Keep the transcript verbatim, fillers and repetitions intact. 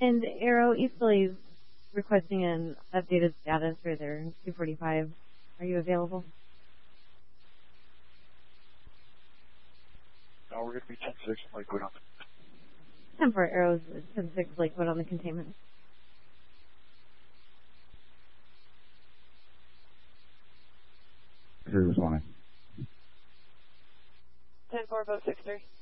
And Arrow Easterly is requesting an updated status for their two forty-five. Are you available? No, we're going to be ten six Lakewood on the... ten four Arrows, ten six Lakewood on the containment. Who's responding? ten four, boat six three.